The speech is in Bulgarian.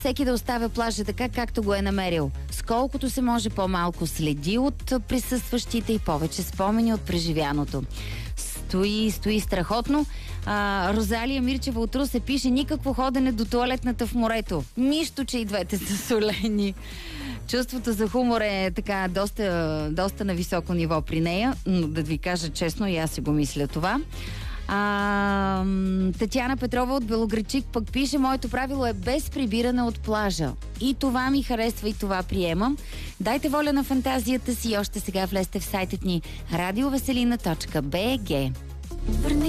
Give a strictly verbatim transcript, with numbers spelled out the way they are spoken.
Всеки да оставя плажа така, както го е намерил. С колкото се може по-малко следи от присъстващите и повече спомени от преживяното. Стои, стои страхотно. А, Розалия Мирчева от Русе пише: никакво ходене до тоалетната в морето. Нищо, че и двете са солени. Чувството за хумор е така доста, доста на високо ниво при нея, но да ви кажа честно, и аз си го мисля това. А, Татяна Петрова от Белоградчик пък пише: моето правило е без прибиране от плажа. И това ми харесва, и това приемам. Дайте воля на фантазията си и още сега влезте в сайтът ни радиовеселина точка би джи.